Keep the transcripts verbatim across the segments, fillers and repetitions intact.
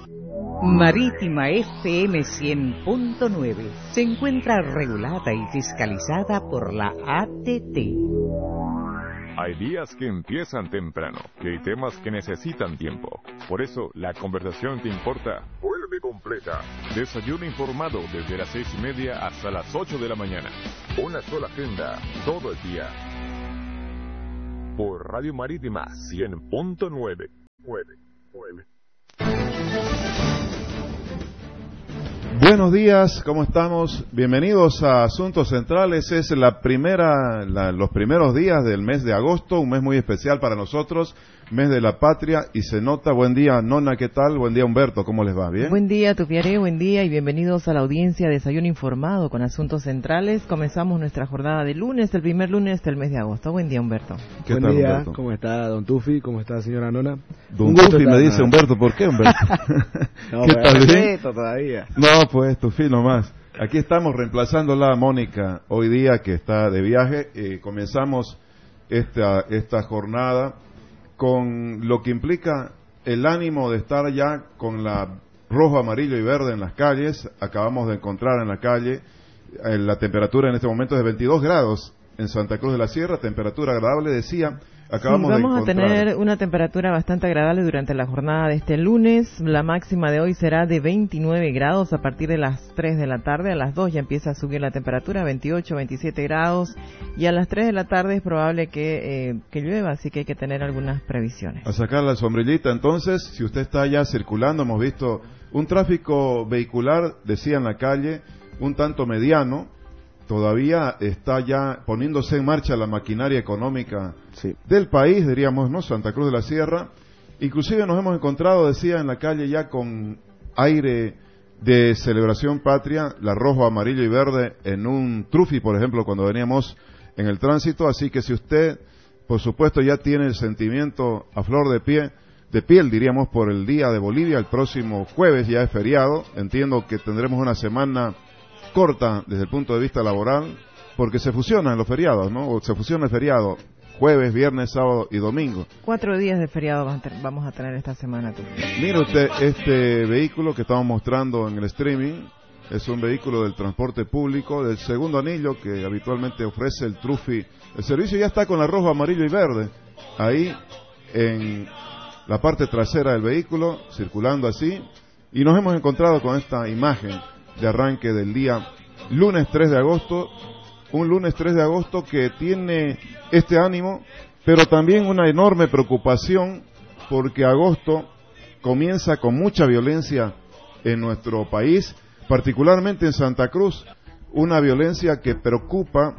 Marítima F M cien punto nueve se encuentra regulada y fiscalizada por la A T T. Hay días que empiezan temprano, que hay temas que necesitan tiempo. Por eso, la conversación que importa vuelve completa. Desayuno informado desde las seis y media hasta las ocho de la mañana. Una sola agenda, todo el día. Por Radio Marítima cien punto nueve. nueve, nueve. Buenos días, ¿cómo estamos? Bienvenidos a Asuntos Centrales. Es la primera, la, los primeros días del mes de agosto, un mes muy especial para nosotros, mes de la patria, y se nota. Buen día, Nona, ¿qué tal? Buen día, Humberto, ¿cómo les va? ¿Bien? Buen día, Tupiaré, buen día y bienvenidos a la audiencia de Desayuno Informado con Asuntos Centrales. Comenzamos nuestra jornada de lunes, el primer lunes del mes de agosto. Buen día, Humberto. ¿Qué buen tal, día, Humberto? ¿cómo está don Tufi? ¿Cómo está señora Nona? Don Tufi me dice Humberto, ¿por qué, Humberto? No, ¿Qué tal, bien? Todavía. No, pues, Tufi nomás. Aquí estamos reemplazándola a Mónica hoy día, que está de viaje. Eh, comenzamos esta, esta jornada con lo que implica el ánimo de estar ya con la rojo, amarillo y verde en las calles. Acabamos de encontrar en la calle, eh, la temperatura en este momento es de veintidós grados en Santa Cruz de la Sierra, temperatura agradable, decía. Acabamos sí, vamos de encontrar... a tener una temperatura bastante agradable durante la jornada de este lunes. La máxima de hoy será de veintinueve grados a partir de las tres de la tarde. A las dos ya empieza a subir la temperatura, veintiocho, veintisiete grados. Y a las tres de la tarde es probable que, eh, que llueva, así que hay que tener algunas previsiones. A sacar la sombrillita. Entonces, si usted está ya circulando, hemos visto un tráfico vehicular, decía en la calle, un tanto mediano. Todavía está ya poniéndose en marcha la maquinaria económica sí. del país, diríamos, ¿no? Santa Cruz de la Sierra. Inclusive nos hemos encontrado, decía, en la calle ya con aire de celebración patria, la rojo, amarillo y verde en un trufi, por ejemplo, cuando veníamos en el tránsito. Así que si usted, por supuesto, ya tiene el sentimiento a flor de pie, de piel, diríamos, por el Día de Bolivia, el próximo jueves ya es feriado. Entiendo que tendremos una semana corta desde el punto de vista laboral, porque se fusionan los feriados, ¿no? O se fusiona el feriado, jueves, viernes, sábado y domingo. Cuatro días de feriado vamos a tener esta semana. Tú. Mire usted, este vehículo que estamos mostrando en el streaming es un vehículo del transporte público, del segundo anillo que habitualmente ofrece el Trufi. El servicio ya está con la rojo, amarillo y verde, ahí en la parte trasera del vehículo, circulando así, y nos hemos encontrado con esta imagen de arranque del día lunes tres de agosto, un lunes tres de agosto que tiene este ánimo, pero también una enorme preocupación porque agosto comienza con mucha violencia en nuestro país, particularmente en Santa Cruz, una violencia que preocupa.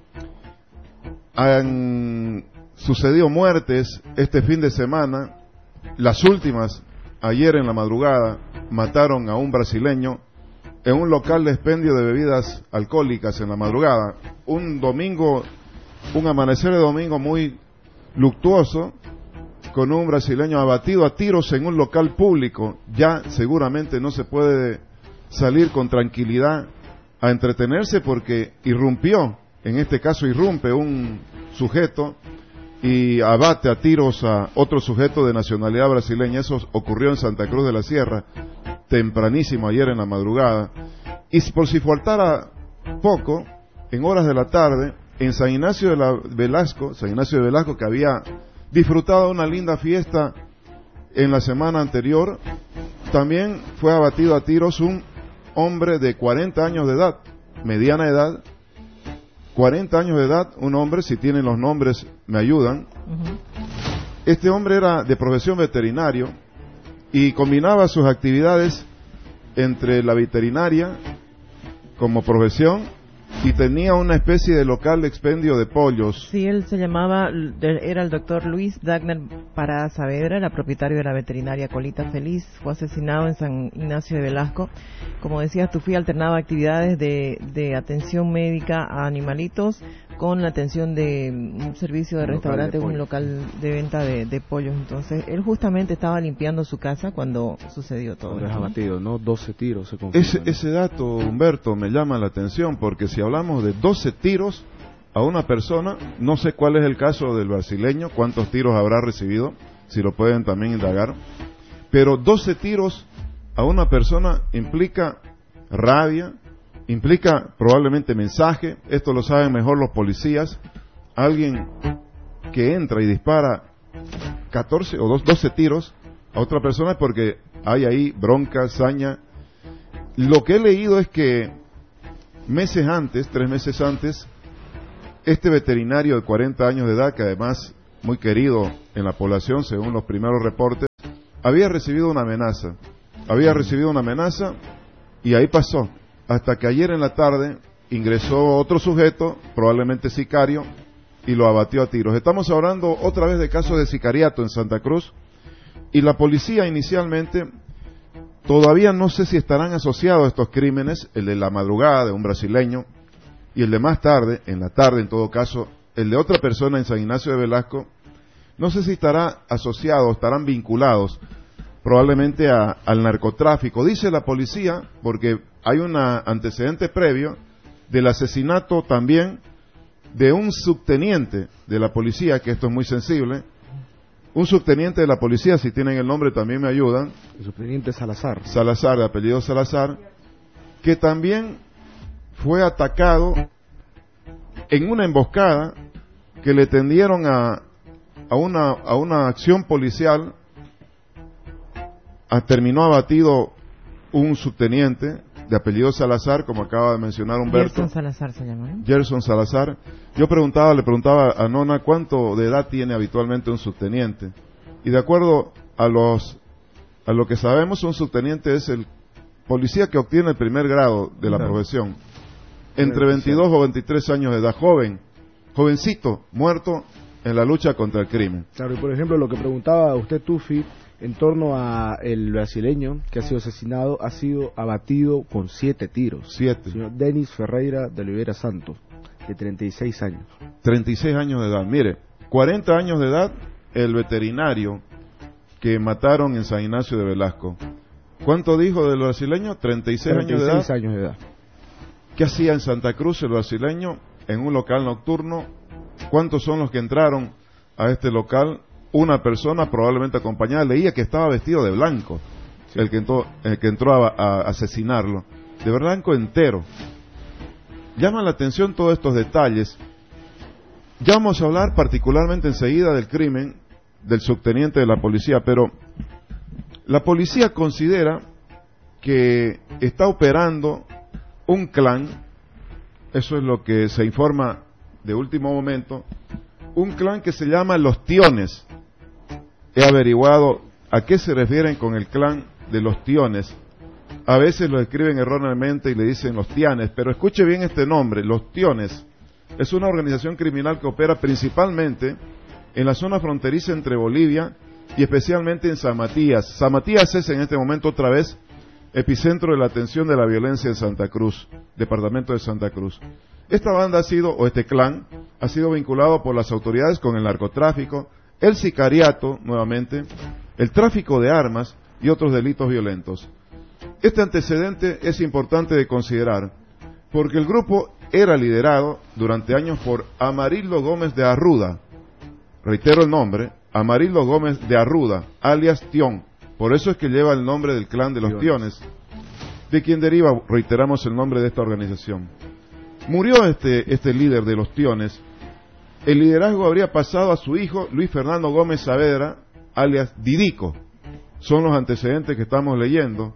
Han sucedido muertes este fin de semana, las últimas ayer en la madrugada mataron a un brasileño en un local de expendio de bebidas alcohólicas en la madrugada. Un domingo, un amanecer de domingo muy luctuoso, con un brasileño abatido a tiros en un local público. Ya seguramente no se puede salir con tranquilidad a entretenerse porque irrumpió, en este caso irrumpe un sujeto y abate a tiros a otro sujeto de nacionalidad brasileña. Eso ocurrió en Santa Cruz de la Sierra, tempranísimo ayer en la madrugada. Y por si faltara poco, en horas de la tarde, en San Ignacio de la Velasco, San Ignacio de Velasco, que había disfrutado una linda fiesta en la semana anterior, también fue abatido a tiros un hombre de cuarenta años de edad, mediana edad, cuarenta años de edad, un hombre, si tienen los nombres me ayudan. Uh-huh. Este hombre era de profesión veterinario y combinaba sus actividades entre la veterinaria como profesión y tenía una especie de local de expendio de pollos. Sí, él se llamaba, era el doctor Luis Dagner Parada Saavedra, era propietario de la veterinaria Colita Feliz, fue asesinado en San Ignacio de Velasco. Como decías, tú fui alternaba actividades de, de atención médica a animalitos con la atención de un servicio de un restaurante, un local de venta de, de pollos. Entonces, él justamente estaba limpiando su casa cuando sucedió todo. Es abatido, ¿no? doce tiros se confirman. Ese, ese dato, Humberto, me llama la atención, porque si hablamos de doce tiros a una persona, no sé cuál es el caso del brasileño, cuántos tiros habrá recibido, si lo pueden también indagar, pero doce tiros a una persona implica rabia, implica probablemente mensaje, esto lo saben mejor los policías. Alguien que entra y dispara catorce o doce tiros a otra persona es porque hay ahí bronca, saña. Lo que he leído es que meses antes, tres meses antes, este veterinario de cuarenta años de edad, que además muy querido en la población según los primeros reportes, había recibido una amenaza. Había recibido una amenaza y ahí pasó. Hasta que ayer en la tarde ingresó otro sujeto, probablemente sicario, y lo abatió a tiros. Estamos hablando otra vez de casos de sicariato en Santa Cruz, y la policía inicialmente, todavía no sé si estarán asociados a estos crímenes, el de la madrugada de un brasileño, y el de más tarde, en la tarde en todo caso, el de otra persona en San Ignacio de Velasco, no sé si estará asociado, estarán vinculados probablemente a, al narcotráfico. Dice la policía, porque hay un antecedente previo del asesinato también de un subteniente de la policía, que esto es muy sensible, un subteniente de la policía, si tienen el nombre también me ayudan. El subteniente Salazar. Salazar, de apellido Salazar, que también fue atacado en una emboscada que le tendieron a, a, una, a una acción policial. A, terminó abatido un subteniente de apellido Salazar, como acaba de mencionar Humberto. Gerson Salazar se llama, ¿no? Gerson Salazar. Yo preguntaba, le preguntaba a Nona cuánto de edad tiene habitualmente un subteniente. Y de acuerdo a los a lo que sabemos, un subteniente es el policía que obtiene el primer grado de la profesión. Entre veintidós o veintitrés años de edad, joven, jovencito, muerto en la lucha contra el crimen. Claro, y por ejemplo, lo que preguntaba usted, Tufi, en torno a el brasileño que ha sido asesinado, ha sido abatido con siete tiros. Siete. El señor Denis Ferreira de Oliveira Santos, de treinta y seis años. treinta y seis años de edad. Mire, cuarenta años de edad, el veterinario que mataron en San Ignacio de Velasco. ¿Cuánto dijo del brasileño? treinta y seis años de edad. treinta y seis años de edad. ¿Qué hacía en Santa Cruz el brasileño en un local nocturno? ¿Cuántos son los que entraron a este local? Una persona probablemente acompañada, leía que estaba vestido de blanco, sí. el, que entró, el que entró a, a asesinarlo, de blanco entero. Llama la atención todos estos detalles. Ya vamos a hablar particularmente enseguida del crimen del subteniente de la policía, pero la policía considera que está operando un clan, eso es lo que se informa de último momento, un clan que se llama Los Tiones. He averiguado a qué se refieren con el clan de los Tiones. A veces lo escriben erróneamente y le dicen los Tianes, pero escuche bien este nombre, los Tiones. Es una organización criminal que opera principalmente en la zona fronteriza entre Bolivia y especialmente en San Matías. San Matías es en este momento otra vez epicentro de la atención de la violencia en Santa Cruz, departamento de Santa Cruz. Esta banda ha sido, o este clan, ha sido vinculado por las autoridades con el narcotráfico, el sicariato, nuevamente, el tráfico de armas y otros delitos violentos. Este antecedente es importante de considerar, porque el grupo era liderado durante años por Amarildo Gómez de Arruda. Reitero el nombre, Amarildo Gómez de Arruda, alias Tión. Por eso es que lleva el nombre del clan de los Tiones, de quien deriva, reiteramos, el nombre de esta organización. Murió este, este líder de los Tiones. El liderazgo habría pasado a su hijo Luis Fernando Gómez Saavedra, alias Didico. Son los antecedentes que estamos leyendo.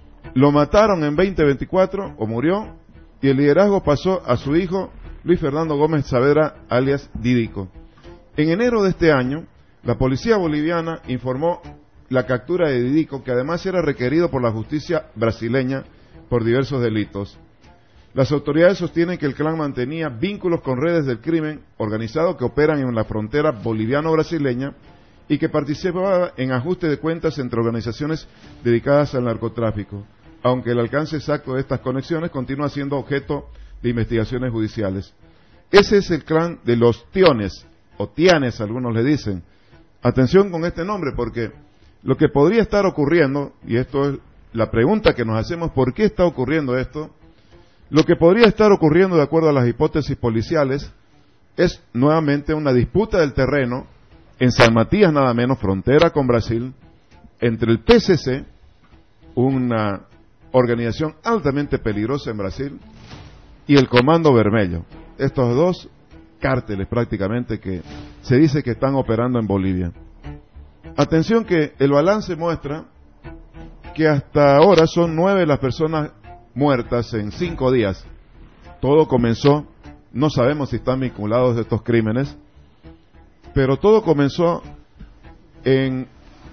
Lo mataron en veinte veinticuatro, o murió, y el liderazgo pasó a su hijo Luis Fernando Gómez Saavedra, alias Didico. En enero de este año, la policía boliviana informó la captura de Didico, que además era requerido por la justicia brasileña por diversos delitos. Las autoridades sostienen que el clan mantenía vínculos con redes del crimen organizado que operan en la frontera boliviano-brasileña y que participaba en ajuste de cuentas entre organizaciones dedicadas al narcotráfico, aunque el alcance exacto de estas conexiones continúa siendo objeto de investigaciones judiciales. Ese es el clan de los Tiones, o Tianes algunos le dicen. Atención con este nombre, porque lo que podría estar ocurriendo, y esto es la pregunta que nos hacemos, ¿por qué está ocurriendo esto? Lo que podría estar ocurriendo, de acuerdo a las hipótesis policiales, es nuevamente una disputa del terreno en San Matías, nada menos, frontera con Brasil, entre el P C C una organización altamente peligrosa en Brasil, y el Comando Vermelho. Estos dos cárteles prácticamente que se dice que están operando en Bolivia. Atención que el balance muestra que hasta ahora son nueve las personas muertas en cinco días. Todo comenzó, no sabemos si están vinculados a estos crímenes, pero todo comenzó en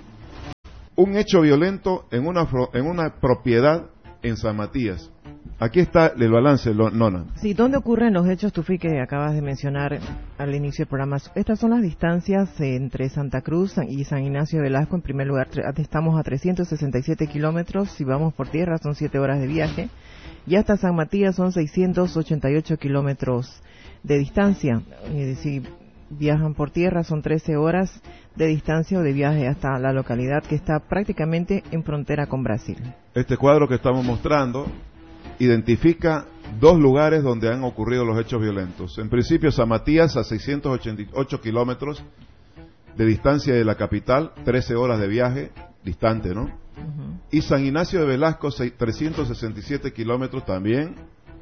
un hecho violento en una, en una propiedad en San Matías. Aquí está el balance, Nona. Sí, ¿dónde ocurren los hechos, Tufi, que acabas de mencionar al inicio del programa? Estas son las distancias entre Santa Cruz y San Ignacio de Velasco. En primer lugar, estamos a trescientos sesenta y siete kilómetros. Si vamos por tierra, son siete horas de viaje. Y hasta San Matías son seiscientos ochenta y ocho kilómetros de distancia. Eh, si viajan por tierra, son trece horas de distancia o de viaje hasta la localidad que está prácticamente en frontera con Brasil. Este cuadro que estamos mostrando identifica dos lugares donde han ocurrido los hechos violentos. En principio, San Matías, a seiscientos ochenta y ocho kilómetros de distancia de la capital, trece horas de viaje, distante, ¿no? Uh-huh. Y San Ignacio de Velasco, trescientos sesenta y siete kilómetros también,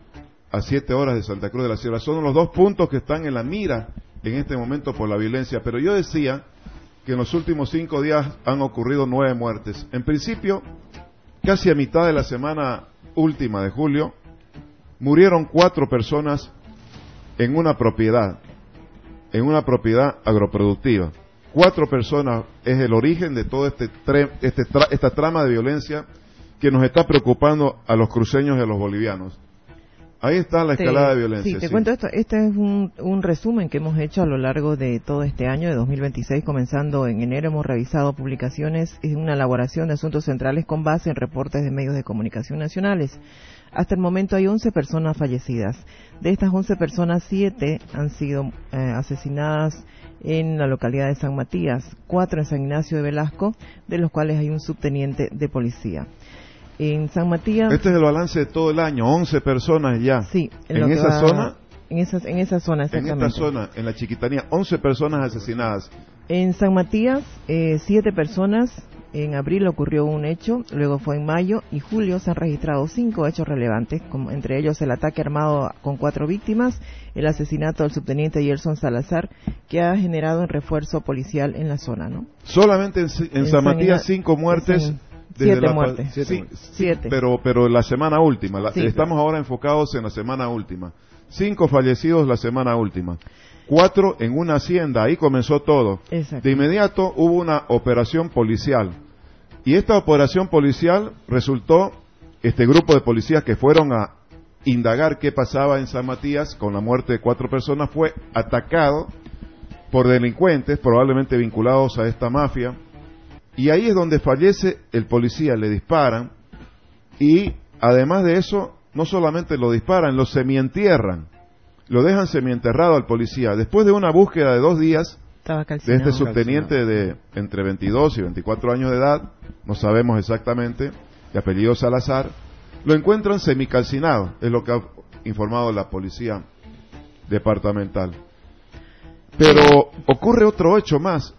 a siete horas de Santa Cruz de la Sierra. Son los dos puntos que están en la mira en este momento por la violencia. Pero yo decía que en los últimos cinco días han ocurrido nueve muertes. En principio, casi a mitad de la semana última de julio, murieron cuatro personas en una propiedad, en una propiedad agroproductiva. Cuatro personas es el origen de todo este, tre, este tra, esta trama de violencia que nos está preocupando a los cruceños y a los bolivianos. Ahí está la escalada te, de violencia. Sí, te sí. cuento esto. Este es un, un resumen que hemos hecho a lo largo de todo este año, de dos mil veintiséis. Comenzando en enero, hemos revisado publicaciones en una elaboración de asuntos centrales con base en reportes de medios de comunicación nacionales. Hasta el momento hay once personas fallecidas. De estas once personas, siete han sido eh, asesinadas en la localidad de San Matías, cuatro en San Ignacio de Velasco, de los cuales hay un subteniente de policía. En San Matías... Este es el balance de todo el año, once personas ya. Sí. En, en esa va, zona... En esa, en esa zona, exactamente. En esta zona, en la Chiquitanía, once personas asesinadas. En San Matías, eh, siete personas. En abril ocurrió un hecho, luego fue en mayo y julio se han registrado cinco hechos relevantes, como entre ellos el ataque armado con cuatro víctimas, el asesinato del subteniente Gerson Salazar, que ha generado un refuerzo policial en la zona, ¿no? Solamente en, en, en San Matías cinco muertes... San, Siete la, muertes. Sí, siete. Sí, siete. Pero, pero la semana última. La, sí, estamos claro. ahora enfocados en la semana última. Cinco fallecidos la semana última. Cuatro en una hacienda. Ahí comenzó todo. Exacto. De inmediato hubo una operación policial. Y esta operación policial resultó, este grupo de policías que fueron a indagar qué pasaba en San Matías con la muerte de cuatro personas, fue atacado por delincuentes, probablemente vinculados a esta mafia. Y ahí es donde fallece el policía, le disparan y además de eso, no solamente lo disparan, lo semientierran, lo dejan semienterrado al policía. Después de una búsqueda de dos días de este subteniente de entre veintidós y veinticuatro años de edad, no sabemos exactamente, de apellido Salazar, lo encuentran semicalcinado, es lo que ha informado la policía departamental. Pero ocurre otro hecho más.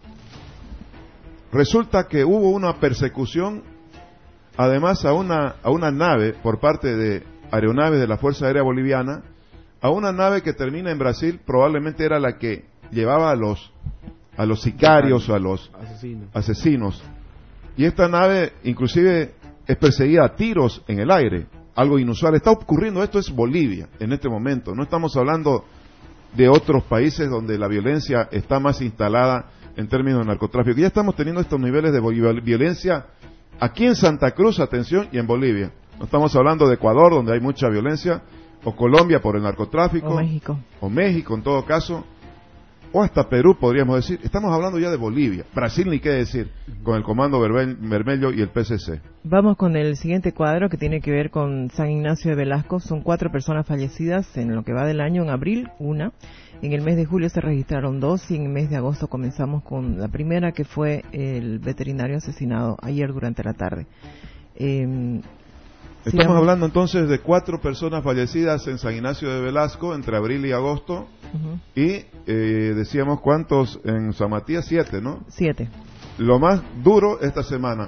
Resulta que hubo una persecución, además a una, a una nave por parte de aeronaves de la Fuerza Aérea Boliviana, a una nave que termina en Brasil, probablemente era la que llevaba a los, a los sicarios o a los asesinos. asesinos. Y esta nave inclusive es perseguida a tiros en el aire, algo inusual. Está ocurriendo, esto es Bolivia en este momento, no estamos hablando de otros países donde la violencia está más instalada en términos de narcotráfico. Ya estamos teniendo estos niveles de violencia aquí en Santa Cruz, atención, y en Bolivia. No estamos hablando de Ecuador, donde hay mucha violencia, o Colombia por el narcotráfico, o México, o México en todo caso, o hasta Perú podríamos decir. Estamos hablando ya de Bolivia, Brasil ni qué decir, con el Comando Vermelho y el P C C. Vamos con el siguiente cuadro que tiene que ver con San Ignacio de Velasco. Son cuatro personas fallecidas en lo que va del año. En abril, una. En el mes de julio se registraron dos y en el mes de agosto comenzamos con la primera, que fue el veterinario asesinado ayer durante la tarde. Eh, Estamos sigamos. hablando entonces de cuatro personas fallecidas en San Ignacio de Velasco entre abril y agosto. Uh-huh. Y eh, decíamos cuántos en San Matías, siete, ¿no? Siete. Lo más duro esta semana.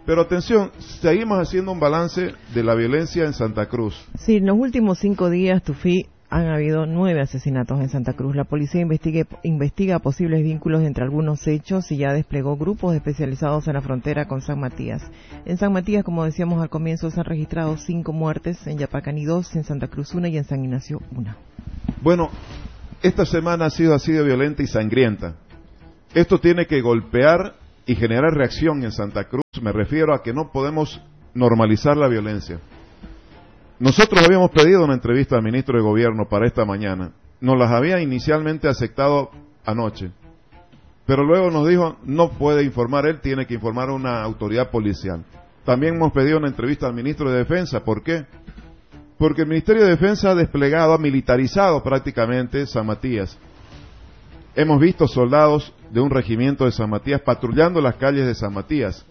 Pero atención, seguimos haciendo un balance de la violencia en Santa Cruz. Sí, en los últimos cinco días, Tufi, han habido nueve asesinatos en Santa Cruz. La policía investigue, investiga posibles vínculos entre algunos hechos y ya desplegó grupos especializados en la frontera con San Matías. En San Matías, como decíamos al comienzo, se han registrado cinco muertes, en Yapacaní dos, en Santa Cruz una y en San Ignacio una. Bueno, esta semana ha sido así de violenta y sangrienta. Esto tiene que golpear y generar reacción en Santa Cruz. Me refiero a que no podemos normalizar la violencia. Nosotros habíamos pedido una entrevista al ministro de Gobierno para esta mañana. Nos las había inicialmente aceptado anoche. Pero luego nos dijo, no puede informar él, tiene que informar a una autoridad policial. También hemos pedido una entrevista al ministro de Defensa. ¿Por qué? Porque el Ministerio de Defensa ha desplegado, ha militarizado prácticamente San Matías. Hemos visto soldados de un regimiento de San Matías patrullando las calles de San Matías.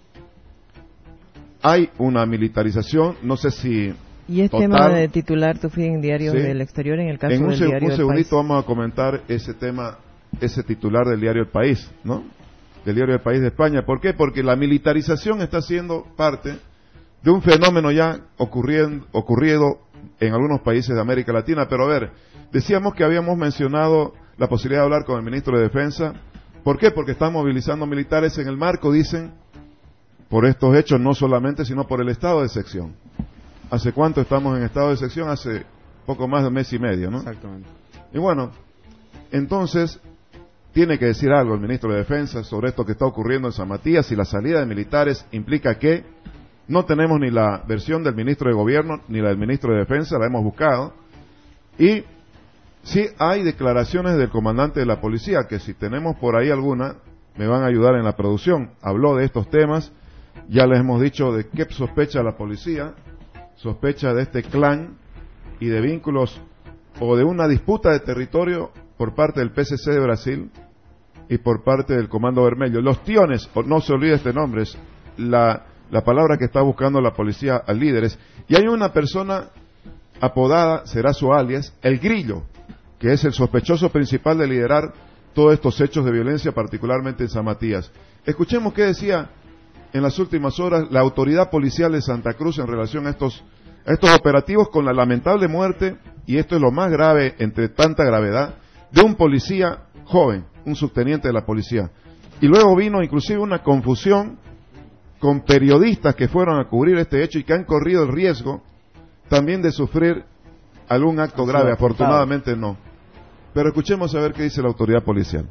Hay una militarización, no sé si y es total, tema de titular Tufi en diarios sí, del exterior, en el caso en un del seg- diario un del segundito País. vamos a comentar ese tema, ese titular del diario El País, ¿no? Del diario El País de España. ¿Por qué? Porque la militarización está siendo parte de un fenómeno ya ocurriendo, ocurrido en algunos países de América Latina. Pero a ver, decíamos que habíamos mencionado la posibilidad de hablar con el ministro de Defensa. ¿Por qué? Porque están movilizando militares en el marco, dicen, por estos hechos, no solamente, sino por el estado de excepción. ¿Hace cuánto estamos en estado de excepción? Hace poco más de un mes y medio, ¿no? Exactamente. Y bueno, entonces, tiene que decir algo el ministro de Defensa sobre esto que está ocurriendo en San Matías, y la salida de militares implica que no tenemos ni la versión del ministro de Gobierno ni la del ministro de Defensa, la hemos buscado, y sí hay declaraciones del comandante de la policía, que si tenemos por ahí alguna, me van a ayudar en la producción. Habló de estos temas, ya les hemos dicho de qué sospecha la policía, sospecha de este clan y de vínculos o de una disputa de territorio por parte del P C C de Brasil y por parte del Comando Vermelho. Los tiones, no se olvide este nombre, es la, la palabra que está buscando la policía a líderes. Y hay una persona apodada, será su alias, el Grillo, que es el sospechoso principal de liderar todos estos hechos de violencia, particularmente en San Matías. Escuchemos qué decía en las últimas horas la autoridad policial de Santa Cruz en relación a estos, a estos operativos, con la lamentable muerte, y esto es lo más grave entre tanta gravedad, de un policía joven, un subteniente de la policía. Y luego vino inclusive una confusión con periodistas que fueron a cubrir este hecho y que han corrido el riesgo también de sufrir algún acto grave. Afortunadamente no. Pero escuchemos a ver qué dice la autoridad policial.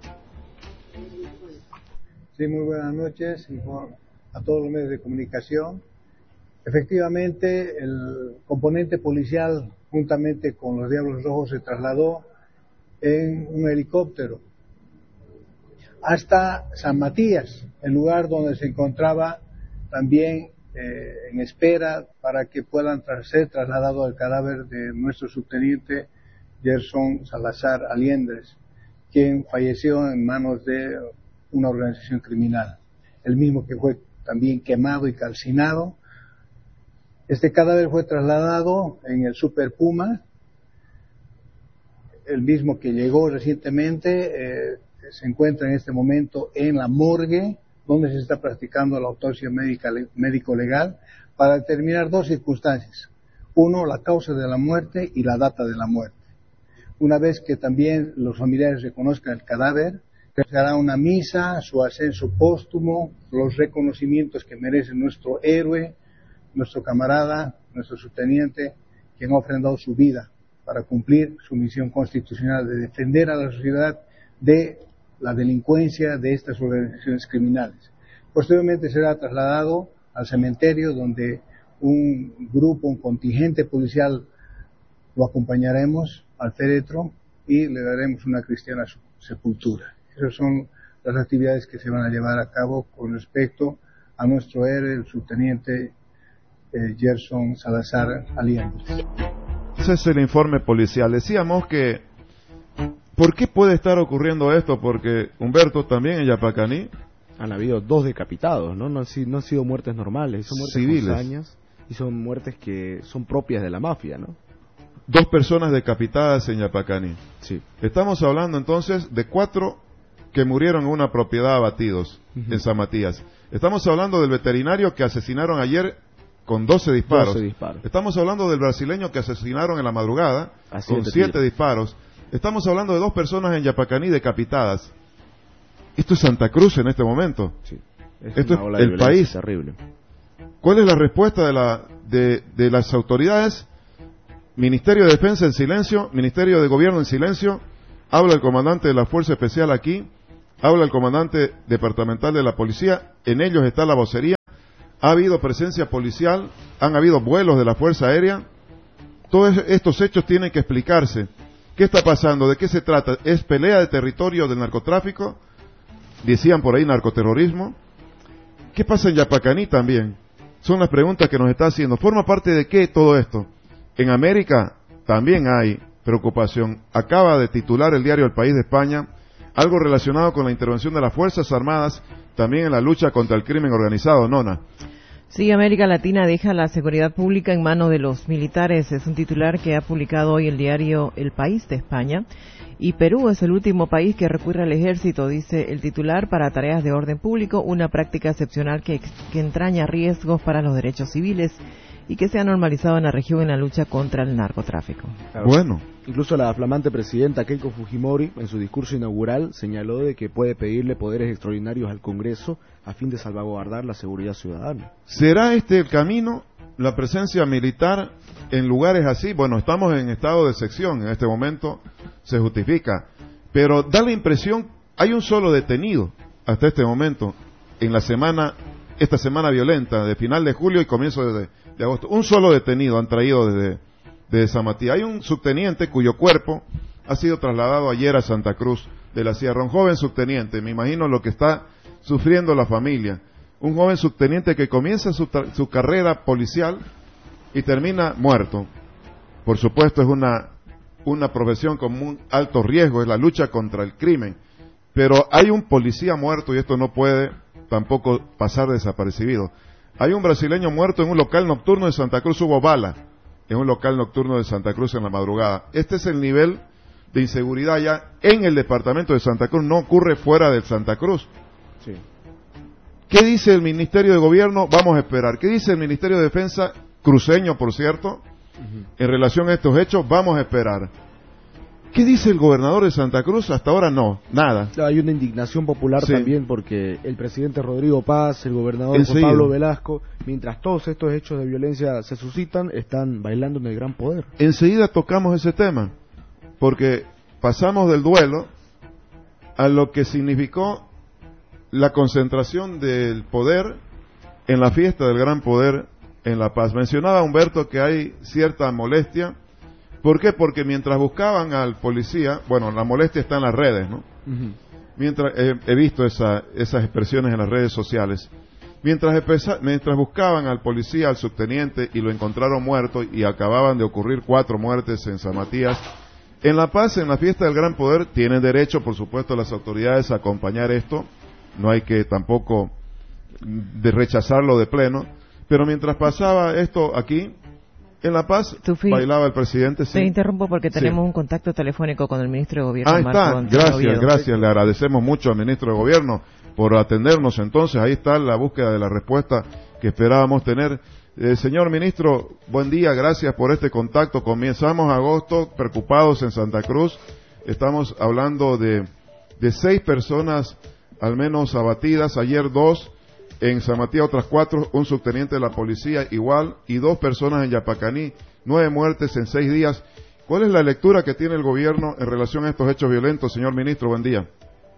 Sí, muy buenas noches a todos los medios de comunicación. Efectivamente, el componente policial, juntamente con los Diablos Rojos, se trasladó en un helicóptero hasta San Matías, el lugar donde se encontraba también eh, en espera para que puedan tra- ser trasladado el cadáver de nuestro subteniente Gerson Salazar Aliendres, quien falleció en manos de una organización criminal, el mismo que fue también quemado y calcinado. Este cadáver fue trasladado en el Super Puma, el mismo que llegó recientemente, eh, se encuentra en este momento en la morgue, donde se está practicando la autopsia médica, médico-legal, para determinar dos circunstancias. Uno, la causa de la muerte y la data de la muerte. Una vez que también los familiares reconozcan el cadáver, se hará una misa, su ascenso póstumo, los reconocimientos que merece nuestro héroe, nuestro camarada, nuestro subteniente, quien ha ofrendado su vida para cumplir su misión constitucional de defender a la sociedad de la delincuencia de estas organizaciones criminales. Posteriormente será trasladado al cementerio, donde un grupo, un contingente policial lo acompañaremos al féretro y le daremos una cristiana sepultura. Esas son las actividades que se van a llevar a cabo con respecto a nuestro héroe, el subteniente eh, Gerson Salazar Aliendres. Ese es el informe policial. Decíamos que, ¿por qué puede estar ocurriendo esto? Porque, Humberto, también en Yapacaní han habido dos decapitados, ¿no? No han sido, no han sido muertes normales, son muertes civiles, con sañas, y son muertes que son propias de la mafia, ¿no? Dos personas decapitadas en Yapacaní. Sí. Estamos hablando entonces de cuatro que murieron en una propiedad abatidos, uh-huh, en San Matías. Estamos hablando del veterinario que asesinaron ayer con doce disparos. doce disparos. Estamos hablando del brasileño que asesinaron en la madrugada A con siete siete tiros. disparos. Estamos hablando de dos personas en Yapacaní decapitadas. Esto es Santa Cruz en este momento. Sí. Es Esto una es ola de el violencia país. terrible. ¿Cuál es la respuesta de, la, de, de las autoridades? Ministerio de Defensa en silencio, Ministerio de Gobierno en silencio, habla el comandante de la Fuerza Especial aquí, habla el comandante departamental de la policía, en ellos está la vocería, ha habido presencia policial, han habido vuelos de la Fuerza Aérea, todos estos hechos tienen que explicarse. ¿Qué está pasando? ¿De qué se trata? ¿Es pelea de territorio del narcotráfico? Decían por ahí narcoterrorismo. ¿Qué pasa en Yapacaní también? Son las preguntas que nos está haciendo. ¿Forma parte de qué todo esto? En América también hay preocupación. Acaba de titular el diario El País de España algo relacionado con la intervención de las Fuerzas Armadas también en la lucha contra el crimen organizado, Nona. Sí, América Latina deja la seguridad pública en manos de los militares. Es un titular que ha publicado hoy el diario El País de España. Y Perú es el último país que recurre al ejército, dice el titular, para tareas de orden público, una práctica excepcional que, que entraña riesgos para los derechos civiles y que se ha normalizado en la región en la lucha contra el narcotráfico. Claro. Bueno. Incluso la flamante presidenta Keiko Fujimori, en su discurso inaugural, señaló de que puede pedirle poderes extraordinarios al Congreso a fin de salvaguardar la seguridad ciudadana. ¿Será este el camino? La presencia militar en lugares así, bueno, estamos en estado de sección, en este momento se justifica, pero da la impresión, hay un solo detenido hasta este momento, en la semana, esta semana violenta, de final de julio y comienzo de, de agosto, un solo detenido han traído desde, desde San Matías. Hay un subteniente cuyo cuerpo ha sido trasladado ayer a Santa Cruz de la Sierra, un joven subteniente, me imagino lo que está sufriendo la familia. Un joven subteniente que comienza su, su carrera policial y termina muerto. Por supuesto es una, una profesión con un alto riesgo, es la lucha contra el crimen. Pero hay un policía muerto y esto no puede tampoco pasar desapercibido. Hay un brasileño muerto en un local nocturno de Santa Cruz, hubo bala en un local nocturno de Santa Cruz en la madrugada. Este es el nivel de inseguridad ya en el departamento de Santa Cruz, no ocurre fuera del Santa Cruz. Sí. ¿Qué dice el Ministerio de Gobierno? Vamos a esperar. ¿Qué dice el Ministerio de Defensa, cruceño por cierto, uh-huh. en relación a estos hechos? Vamos a esperar. ¿Qué dice el gobernador de Santa Cruz? Hasta ahora no, nada. Hay una indignación popular sí. también porque el presidente Rodrigo Paz, el gobernador Juan Pablo Velasco, mientras todos estos hechos de violencia se suscitan, están bailando en el gran poder. Enseguida tocamos ese tema, porque pasamos del duelo a lo que significó la concentración del poder en la fiesta del gran poder en La Paz. Mencionaba Humberto que hay cierta molestia. ¿Por qué? Porque mientras buscaban al policía, bueno, la molestia está en las redes, ¿no? Uh-huh. Mientras eh, he visto esa, esas expresiones en las redes sociales. Mientras, mientras buscaban al policía, al subteniente, y lo encontraron muerto, y acababan de ocurrir cuatro muertes en San Matías, en La Paz, en la fiesta del gran poder, tienen derecho, por supuesto, las autoridades a acompañar esto. No hay que tampoco de rechazarlo de pleno, pero mientras pasaba esto aquí, en La Paz, Tufi, bailaba el presidente. Sí. Te interrumpo porque tenemos sí. un contacto telefónico con el ministro de Gobierno. Ahí está, Marco gracias, Oviedo. gracias, le agradecemos mucho al ministro de Gobierno por atendernos. Entonces, ahí está la búsqueda de la respuesta que esperábamos tener. Eh, señor ministro, buen día, gracias por este contacto. Comenzamos agosto preocupados en Santa Cruz. Estamos hablando de, de seis personas al menos abatidas, ayer dos, en San Matías otras cuatro, un subteniente de la policía igual, y dos personas en Yapacaní, nueve muertes en seis días. ¿Cuál es la lectura que tiene el gobierno en relación a estos hechos violentos, señor ministro? Buen día.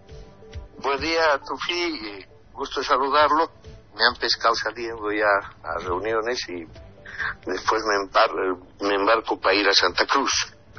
Buen día, Tufi, gusto saludarlo. Me han pescado saliendo ya a reuniones y después me embarco, me embarco para ir a Santa Cruz.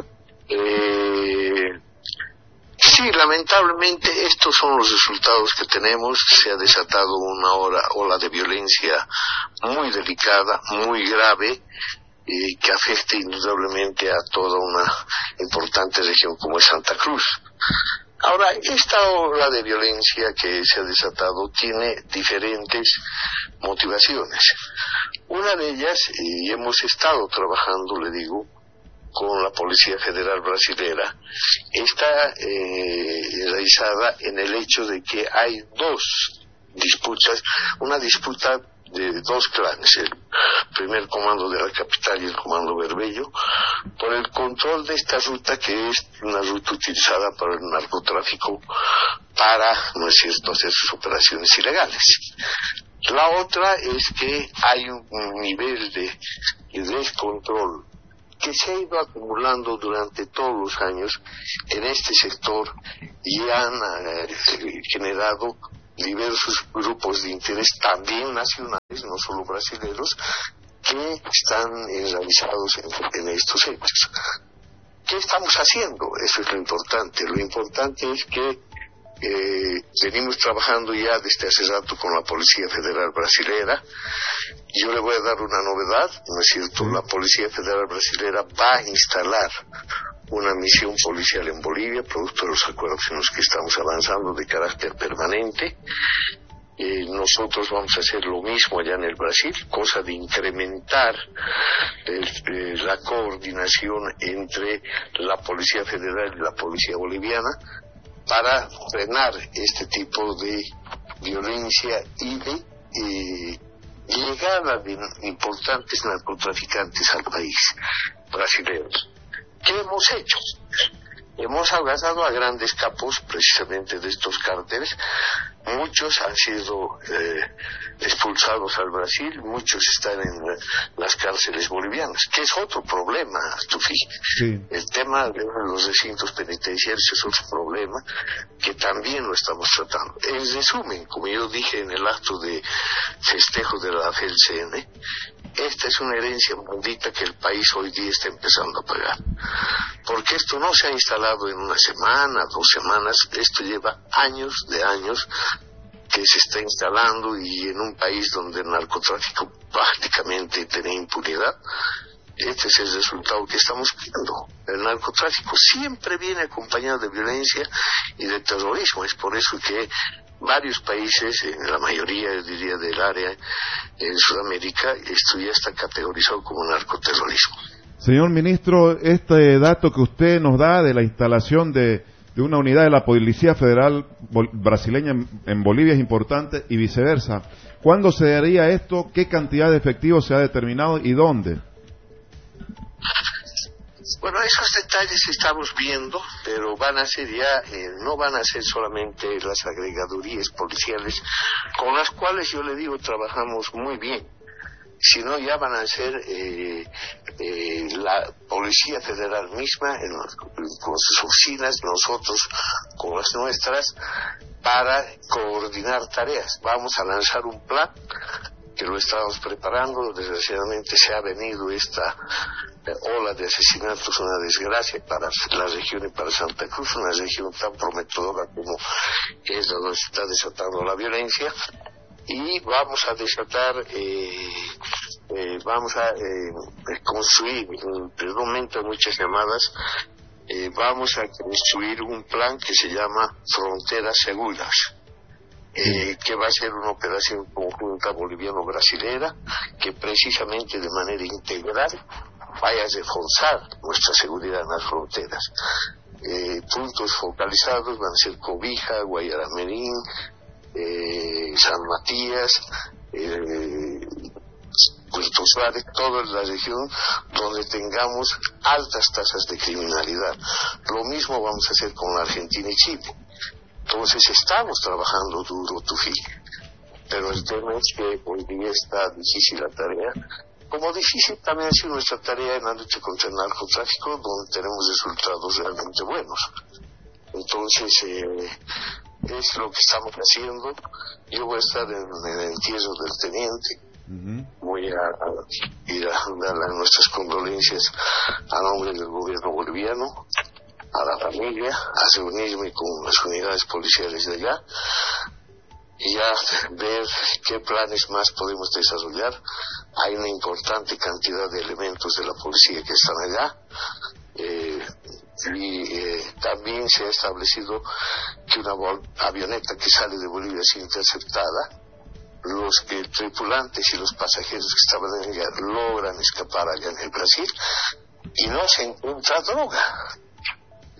Eh... Sí, lamentablemente estos son los resultados que tenemos. Se ha desatado una hora, ola de violencia muy delicada, muy grave, y que afecta indudablemente a toda una importante región como es Santa Cruz. Ahora, esta ola de violencia que se ha desatado tiene diferentes motivaciones. Una de ellas, y hemos estado trabajando, le digo, con la Policía Federal Brasilera, está eh, realizada en el hecho de que hay dos disputas, una disputa de dos clanes, el primer comando de la capital y el comando Berbello, por el control de esta ruta, que es una ruta utilizada por el narcotráfico para, no es cierto, hacer sus operaciones ilegales. La otra es que hay un nivel de descontrol que se ha ido acumulando durante todos los años en este sector y han eh, generado diversos grupos de interés, también nacionales, no solo brasileños, que están enraizados en, en estos hechos. ¿Qué estamos haciendo? Eso es lo importante. Lo importante es que eh, venimos trabajando ya desde hace rato con la Policía Federal Brasilera. Yo le voy a dar una novedad, ¿no es cierto? La Policía Federal Brasilera va a instalar una misión policial en Bolivia, producto de los acuerdos en los que estamos avanzando de carácter permanente. Eh, nosotros vamos a hacer lo mismo allá en el Brasil, cosa de incrementar eh, eh, la coordinación entre la Policía Federal y la Policía Boliviana para frenar este tipo de violencia y de eh, llegada de importantes narcotraficantes al país brasileños. ¿Qué hemos hecho? Hemos agarrado a grandes capos precisamente de estos cárteles. Muchos han sido eh, expulsados al Brasil, muchos están en las cárceles bolivianas, que es otro problema, Tufi. Sí. El tema de los recintos penitenciarios es otro problema que también lo estamos tratando. En resumen, como yo dije en el acto de festejo de la F E L C N, esta es una herencia maldita que el país hoy día está empezando a pagar. Porque esto no se ha instalado en una semana, dos semanas, esto lleva años de años que se está instalando, y en un país donde el narcotráfico prácticamente tiene impunidad, este es el resultado que estamos viendo. El narcotráfico siempre viene acompañado de violencia y de terrorismo. Es por eso que varios países, en la mayoría, yo diría, del área en Sudamérica, esto ya está categorizado como narcoterrorismo. Señor ministro, este dato que usted nos da de la instalación de, de una unidad de la Policía Federal brasileña en, en Bolivia es importante, y viceversa. ¿Cuándo se daría esto? ¿Qué cantidad de efectivos se ha determinado y dónde? Bueno, esos detalles estamos viendo, pero van a ser ya, eh, no van a ser solamente las agregadurías policiales, con las cuales yo le digo trabajamos muy bien, sino ya van a ser eh, eh, la Policía Federal misma, en los, con sus oficinas, nosotros con las nuestras, para coordinar tareas. Vamos a lanzar un plan que lo estamos preparando. Desgraciadamente se ha venido esta eh, ola de asesinatos, una desgracia para la región y para Santa Cruz, una región tan prometedora como es donde se está desatando la violencia, y vamos a desatar, eh, eh, vamos a eh, construir, en el momento hay muchas llamadas, eh, vamos a construir un plan que se llama Fronteras Seguras. Eh, que va a ser una operación conjunta boliviano-brasilera que precisamente de manera integral vaya a reforzar nuestra seguridad en las fronteras. Eh, puntos focalizados van a ser Cobija, Guayaramerín, eh, San Matías, eh, Puerto Suárez, toda la región donde tengamos altas tasas de criminalidad. Lo mismo vamos a hacer con la Argentina y Chile. Entonces estamos trabajando duro, Tufi, pero el tema es que hoy día está difícil la tarea, como difícil también ha sido nuestra tarea en la lucha contra el narcotráfico, donde tenemos resultados realmente buenos. Entonces eh, es lo que estamos haciendo. Yo voy a estar en, en el entierro del teniente, uh-huh. voy a, a ir a darle nuestras condolencias a nombre del gobierno boliviano, a la familia, a reunirme con las unidades policiales de allá y a ver qué planes más podemos desarrollar. Hay una importante cantidad de elementos de la policía que están allá, eh, y eh, también se ha establecido que una avioneta que sale de Bolivia es interceptada. Los que, tripulantes y los pasajeros que estaban en ella logran escapar allá en el Brasil y no se encuentra droga.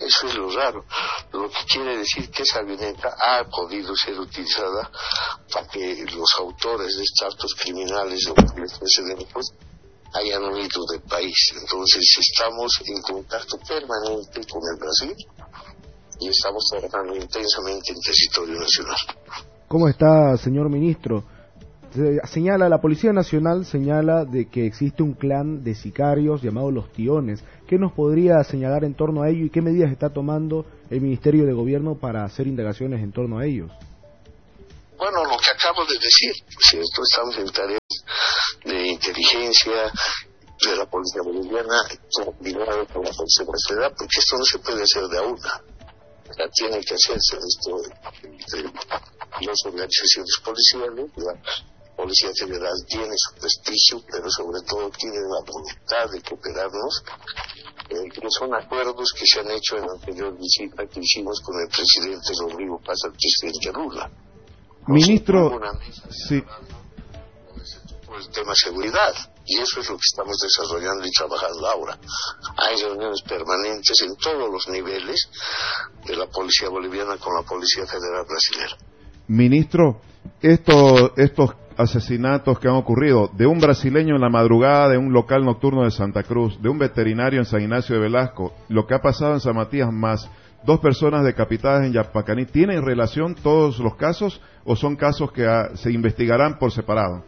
Eso es lo raro, lo que quiere decir que esa avioneta ha podido ser utilizada para que los autores de estos actos criminales o precedentes hayan huido del país. Entonces estamos en contacto permanente con el Brasil y estamos trabajando intensamente en territorio nacional. ¿Cómo está, señor ministro? Señala, la Policía Nacional señala de que existe un clan de sicarios llamado Los Tiones. ¿Qué nos podría señalar en torno a ello y qué medidas está tomando el Ministerio de Gobierno para hacer indagaciones en torno a ellos? Bueno, lo que acabo de decir, ¿cierto? Estamos en tareas de inteligencia de la Policía Boliviana, coordinado con la Policía Federal, porque esto no se puede hacer de a una. O sea, tiene que hacerse esto entre las organizaciones policiales. La Policía Federal tiene su prestigio, pero sobre todo tiene la voluntad de cooperarnos, eh, que son acuerdos que se han hecho en la anterior visita que hicimos con el presidente Rodrigo Paz al presidente Lula. Ministro, sí. Por el tema seguridad, y eso es lo que estamos desarrollando y trabajando ahora. Hay reuniones permanentes en todos los niveles de la Policía Boliviana con la Policía Federal Brasilera. Ministro, estos, estos asesinatos que han ocurrido, de un brasileño en la madrugada de un local nocturno de Santa Cruz, de un veterinario en San Ignacio de Velasco, lo que ha pasado en San Matías, más dos personas decapitadas en Yapacaní, ¿tienen relación todos los casos o son casos que ah, se investigarán por separado?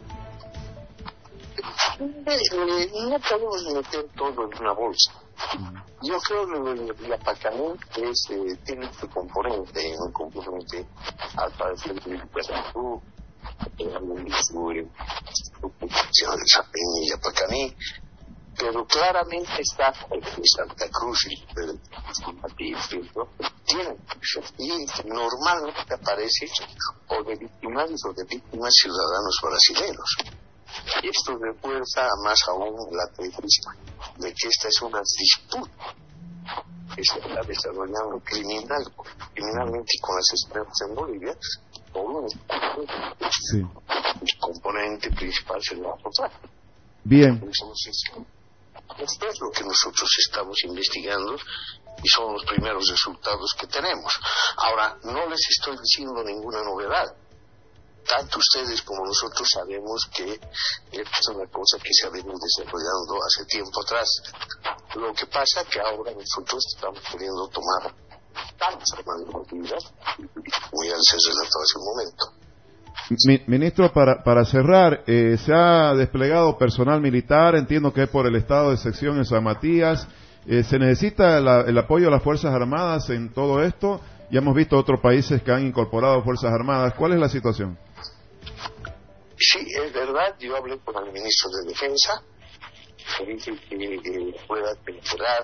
Eh, no podemos meter todo en una bolsa. Yo creo que la Yapacaní es, eh, tiene este componente, un componente al parecer de Perú, su ocupación de Chapín y Yapacaní, pero claramente está en Santa Cruz y tienen, y normalmente aparece o de victimarios o de víctimas ciudadanos brasileños. Y esto refuerza más aún la tesis de que esta es una disputa que se está desarrollando criminal, criminalmente con las experiencias en Bolivia, por un sí. componente principal es el narcotráfico. Bien. Entonces, esto es lo que nosotros estamos investigando y son los primeros resultados que tenemos. Ahora, no les estoy diciendo ninguna novedad. Tanto ustedes como nosotros sabemos que esto es una cosa que se ha venido desarrollando hace tiempo atrás. Lo que pasa es que ahora nosotros estamos pudiendo tomar tantas medidas, como ya les he relatado hace un momento. Mi, ministro, para, para cerrar, eh, se ha desplegado personal militar, entiendo que es por el estado de sección en San Matías. Eh, ¿Se necesita la, el apoyo de las Fuerzas Armadas en todo esto? Ya hemos visto otros países que han incorporado Fuerzas Armadas. ¿Cuál es la situación? Sí, es verdad. Yo hablé con el ministro de Defensa, que dice que eh, pueda temporar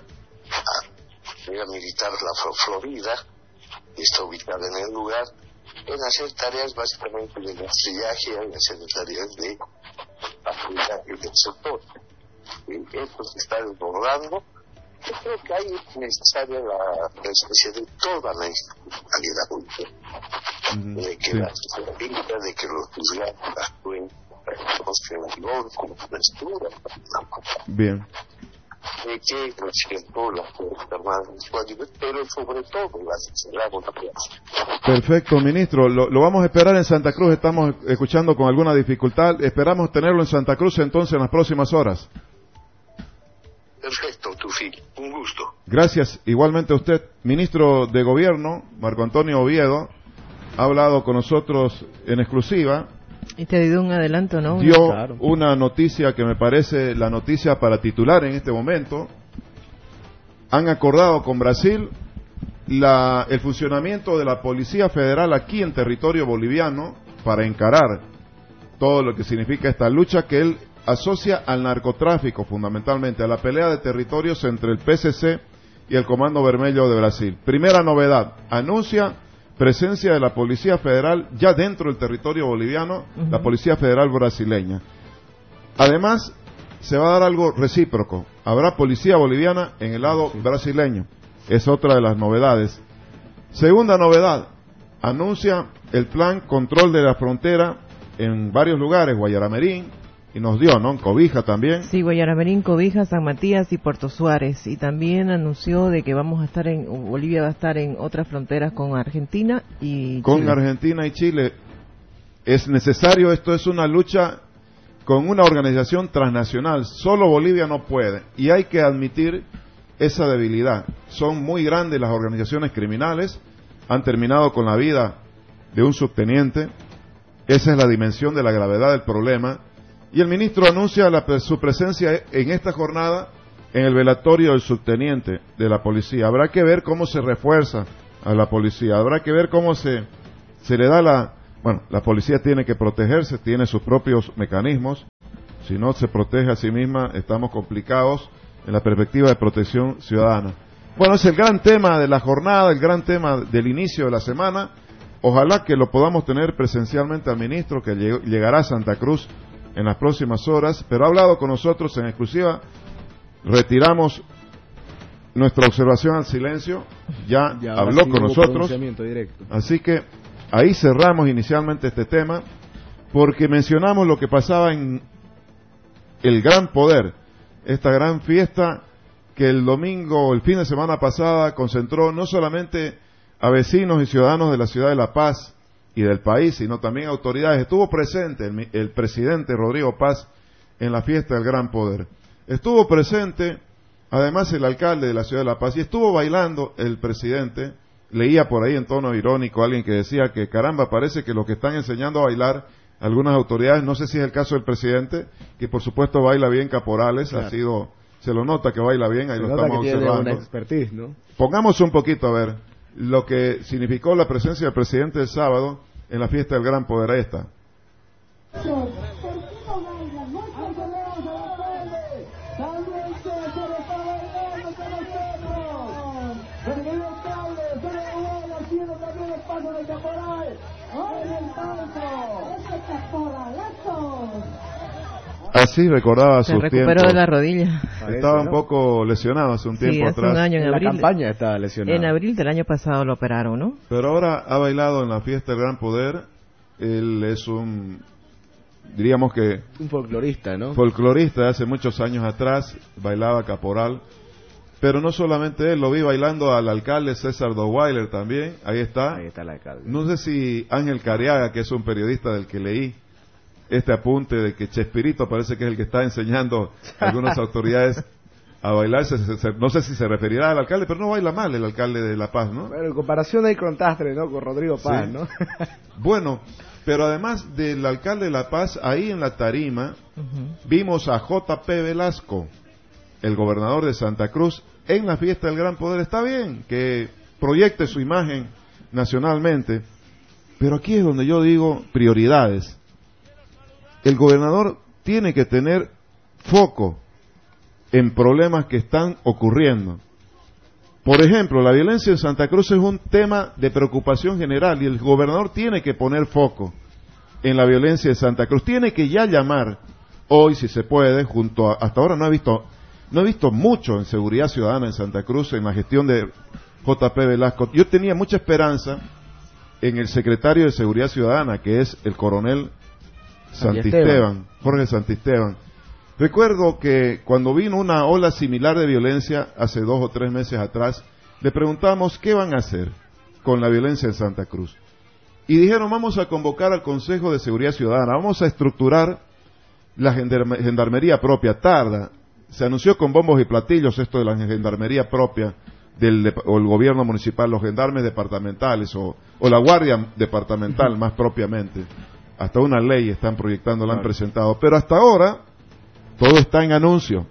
a la militar la Florida, que está ubicada en el lugar, en hacer tareas básicamente de rastrillaje, en hacer tareas de patrullaje del sector. Eh, esto se está desbordando. Yo creo que ahí es necesaria la presencia de toda la institucionalidad pública, mm, de que sí. la justicia, de que los juzgados actúen con rigor, con postura, bien, de que, por ejemplo, las Fuerzas Armadas, pero sobre todo la sociedad. Perfecto, ministro. Lo, lo vamos a esperar en Santa Cruz. Estamos escuchando con alguna dificultad. Esperamos tenerlo en Santa Cruz entonces en las próximas horas. Perfecto, Tufi. Un gusto. Gracias. Igualmente a usted. Ministro de Gobierno, Marco Antonio Oviedo, ha hablado con nosotros en exclusiva. Y te dio un adelanto, ¿no? Dio claro. una noticia que me parece la noticia para titular en este momento. Han acordado con Brasil la, el funcionamiento de la Policía Federal aquí en territorio boliviano para encarar todo lo que significa esta lucha que él asocia al narcotráfico, fundamentalmente a la pelea de territorios entre el P C C y el Comando Vermelho de Brasil. Primera novedad, anuncia presencia de la Policía Federal ya dentro del territorio boliviano, uh-huh. la Policía Federal brasileña. Además, se va a dar algo recíproco, habrá policía boliviana en el lado sí. brasileño, es otra de las novedades. Segunda novedad, anuncia el plan control de la frontera en varios lugares, Guayaramerín, y nos dio, ¿no? Cobija también. Sí, Guayaramerín, Cobija, San Matías y Puerto Suárez. Y también anunció de que vamos a estar en, Bolivia va a estar en otras fronteras con Argentina y Con Chile. Argentina y Chile. Es necesario, esto es una lucha con una organización transnacional. Solo Bolivia no puede. Y hay que admitir esa debilidad. Son muy grandes las organizaciones criminales. Han terminado con la vida de un subteniente. Esa es la dimensión de la gravedad del problema. Y el ministro anuncia la, su presencia en esta jornada en el velatorio del subteniente de la policía. Habrá que ver cómo se refuerza a la policía. Habrá que ver cómo se, se le da la... Bueno, la policía tiene que protegerse, tiene sus propios mecanismos. Si no se protege a sí misma, estamos complicados en la perspectiva de protección ciudadana. Bueno, es el gran tema de la jornada, el gran tema del inicio de la semana. Ojalá que lo podamos tener presencialmente al ministro, que lleg- llegará a Santa Cruz en las próximas horas, pero ha hablado con nosotros en exclusiva. Retiramos nuestra observación al silencio, ya, ya habló con nosotros, así que ahí cerramos inicialmente este tema, porque mencionamos lo que pasaba en el Gran Poder, esta gran fiesta que el domingo, el fin de semana pasada, concentró no solamente a vecinos y ciudadanos de la ciudad de La Paz y del país, sino también autoridades. Estuvo presente el, el presidente Rodrigo Paz en la fiesta del Gran Poder. Estuvo presente, además, el alcalde de la ciudad de La Paz, y estuvo bailando el presidente. Leía por ahí en tono irónico alguien que decía que, caramba, parece que lo que están enseñando a bailar algunas autoridades, no sé si es el caso del presidente, que por supuesto baila bien Caporales, claro. ha sido, se lo nota que baila bien, ahí se lo estamos observando. Una expertise, ¿no? Pongamos un poquito a ver lo que significó la presencia del presidente el sábado en la fiesta del Gran Poder. Ahí está. Así recordaba sus tiempos. Se recuperó de la rodilla. Estaba un poco lesionado hace un tiempo sí, hace atrás. Un año, en, en abril, la campaña estaba lesionado. En abril del año pasado lo operaron, ¿no? Pero ahora ha bailado en la fiesta del Gran Poder. Él es un, diríamos que... Un folclorista, ¿no? Folclorista de hace muchos años atrás. Bailaba caporal. Pero no solamente él, lo vi bailando al alcalde César Doweiler también. Ahí está. Ahí está el alcalde. No sé si Ángel Cariaga, que es un periodista del que leí este apunte de que Chespirito parece que es el que está enseñando a algunas autoridades a bailar. Se, se, se, no sé si se referirá al alcalde, pero no baila mal el alcalde de La Paz, ¿no? Bueno, en comparación ahí con Tastre, ¿no? Con Rodrigo Paz, sí. ¿no? Bueno, pero además del alcalde de La Paz, ahí en la tarima uh-huh. vimos a J P Velasco, el gobernador de Santa Cruz, en la fiesta del Gran Poder. Está bien que proyecte su imagen nacionalmente, pero aquí es donde yo digo prioridades. El gobernador tiene que tener foco en problemas que están ocurriendo. Por ejemplo, la violencia en Santa Cruz es un tema de preocupación general y el gobernador tiene que poner foco en la violencia de Santa Cruz. Tiene que ya llamar hoy, si se puede, junto a, hasta ahora no he visto, no he visto mucho en seguridad ciudadana en Santa Cruz en la gestión de J P Velasco. Yo tenía mucha esperanza en el secretario de Seguridad Ciudadana, que es el coronel Santisteban, Jorge Santisteban. Recuerdo que cuando vino una ola similar de violencia hace dos o tres meses atrás, le preguntamos qué van a hacer con la violencia en Santa Cruz. Y dijeron, vamos a convocar al Consejo de Seguridad Ciudadana, vamos a estructurar la gendarmería propia. Tarda, se anunció con bombos y platillos esto de la gendarmería propia del o el gobierno municipal, los gendarmes departamentales o, o la guardia departamental más propiamente. Hasta una ley están proyectando, la han presentado. Pero hasta ahora, todo está en anuncio.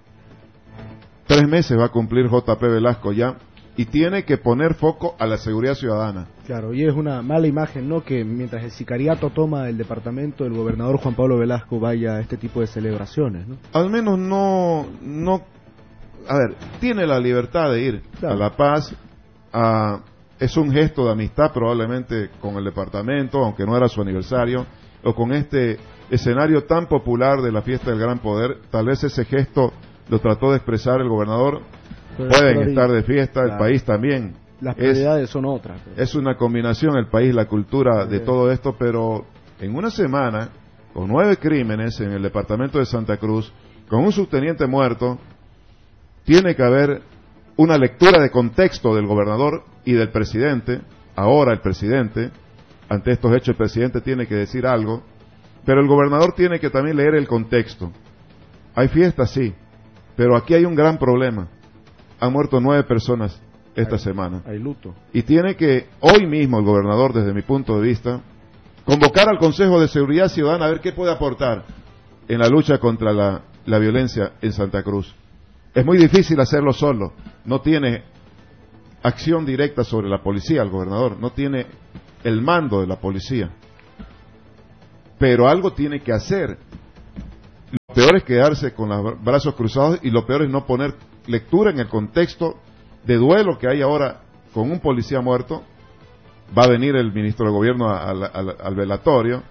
Tres meses va a cumplir J P Velasco ya, y tiene que poner foco a la seguridad ciudadana. Claro, y es una mala imagen, ¿no?, que mientras el sicariato toma el departamento, el gobernador Juan Pablo Velasco vaya a este tipo de celebraciones, ¿no? Al menos no, no, a ver, tiene la libertad de ir claro. a La Paz, a, es un gesto de amistad probablemente con el departamento, aunque no era su aniversario, o con este escenario tan popular de la fiesta del Gran Poder. Tal vez ese gesto lo trató de expresar el gobernador. Pero pueden estar de fiesta, claro. El país también. Las prioridades es, son otras. Pero. Es una combinación, el país, la cultura de todo esto, pero en una semana con nueve crímenes en el departamento de Santa Cruz, con un subteniente muerto, tiene que haber una lectura de contexto del gobernador y del presidente. Ahora el presidente, ante estos hechos, el presidente tiene que decir algo, pero el gobernador tiene que también leer el contexto. Hay fiestas, sí, pero aquí hay un gran problema. Han muerto nueve personas esta hay, semana. Hay luto. Y tiene que, hoy mismo, el gobernador, desde mi punto de vista, convocar al Consejo de Seguridad Ciudadana a ver qué puede aportar en la lucha contra la, la violencia en Santa Cruz. Es muy difícil hacerlo solo. No tiene acción directa sobre la policía, el gobernador. No tiene el mando de la policía. Pero algo tiene que hacer. Lo peor es quedarse con los brazos cruzados y lo peor es no poner lectura en el contexto de duelo que hay ahora con un policía muerto. Va a venir el ministro de Gobierno al, al, al velatorio,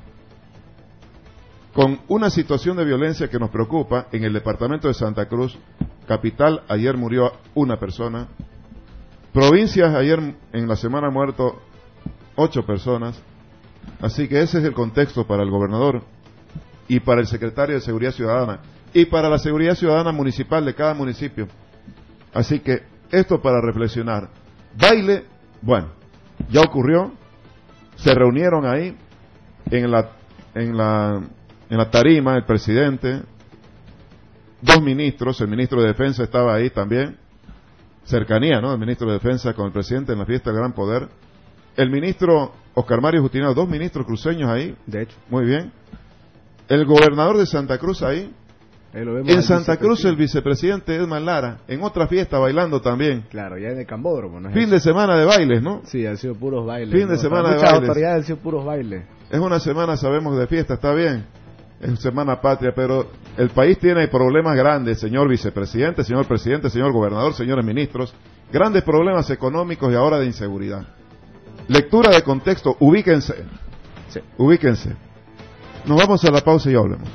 con una situación de violencia que nos preocupa en el departamento de Santa Cruz, capital. Ayer murió una persona, provincias, ayer en la semana han muerto ocho personas, así que ese es el contexto para el gobernador y para el secretario de Seguridad Ciudadana y para la seguridad ciudadana municipal de cada municipio. Así que esto para reflexionar. Baile, bueno, ya ocurrió, se reunieron ahí en la en la en la tarima el presidente, dos ministros, el ministro de Defensa estaba ahí también, cercanía, ¿no? El ministro de Defensa con el presidente en la fiesta del Gran Poder, el ministro Oscar Mario Justiniano, dos ministros cruceños ahí, de hecho, muy bien, el gobernador de Santa Cruz ahí, en Santa Cruz el vicepresidente Edman Lara, en otra fiesta bailando también. Claro, ya en el Cambódromo, ¿no es Fin eso? de semana de bailes, ¿no? Sí, han sido puros bailes. Fin de ¿no? semana Para de muchas bailes. autoridades han sido puros bailes. Es una semana, sabemos, de fiesta, está bien. Es semana patria, pero el país tiene problemas grandes, señor vicepresidente, señor presidente, señor gobernador, señores ministros. Grandes problemas económicos y ahora de inseguridad. Lectura de contexto, ubíquense. Sí. Ubíquense. Nos vamos a la pausa y ya hablemos.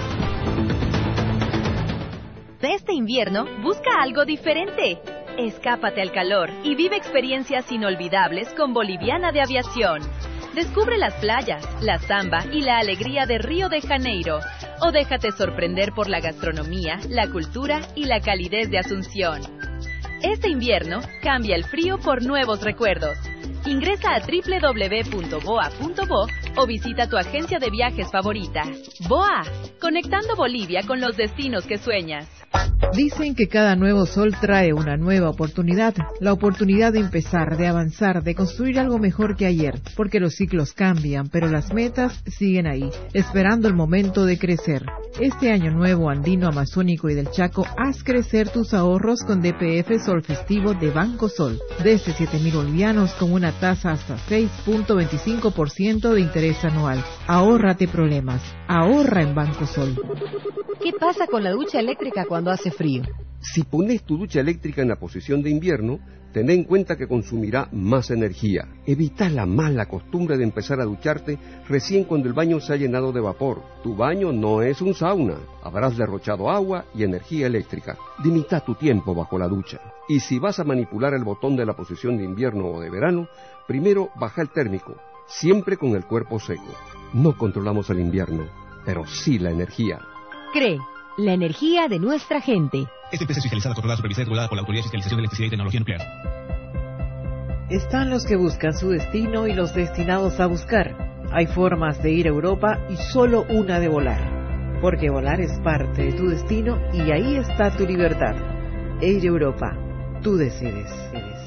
Este invierno, busca algo diferente. Escápate al calor y vive experiencias inolvidables con Boliviana de Aviación. Descubre las playas, la samba y la alegría de Río de Janeiro. O déjate sorprender por la gastronomía, la cultura y la calidez de Asunción. Este invierno, cambia el frío por nuevos recuerdos. Ingresa a doble u doble u doble u punto boa punto bo o visita tu agencia de viajes favorita. B O A, conectando Bolivia con los destinos que sueñas. Dicen que cada nuevo sol trae una nueva oportunidad, la oportunidad de empezar, de avanzar, de construir algo mejor que ayer, porque los ciclos cambian, pero las metas siguen ahí, esperando el momento de crecer. Este año nuevo andino, amazónico y del Chaco, haz crecer tus ahorros con D P F Sol Festivo de Banco Sol, desde siete mil bolivianos con una tasa hasta seis punto veinticinco por ciento de interés anual. Ahórrate problemas, ahorra en Banco Sol. ¿Qué pasa con la ducha eléctrica cuando hace frío? Si pones tu ducha eléctrica en la posición de invierno, ten en cuenta que consumirá más energía. Evita la mala costumbre de empezar a ducharte recién cuando el baño se ha llenado de vapor. Tu baño no es un sauna. Habrás derrochado agua y energía eléctrica. Limita tu tiempo bajo la ducha. Y si vas a manipular el botón de la posición de invierno o de verano, primero baja el térmico, siempre con el cuerpo seco. No controlamos el invierno, pero sí la energía. CRE, la energía de nuestra gente. Esta empresa es fiscalizada, controlada, supervisada y regulada por la Autoridad de Fiscalización de Electricidad y Tecnología Nuclear. Están los que buscan su destino y los destinados a buscar. Hay formas de ir a Europa y solo una de volar. Porque volar es parte de tu destino y ahí está tu libertad. Air Europa, tú decides.